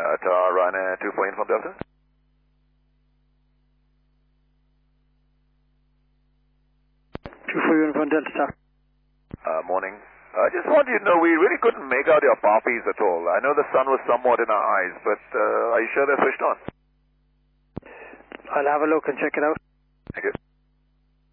Ryanair 2 for Inform Delta. 2 for Uniform Delta, sir. Morning. I just wanted to know, we really couldn't make out your poppies at all. I know the sun was somewhat in our eyes, but are you sure they're switched on? I'll have a look and check it out. Thank you.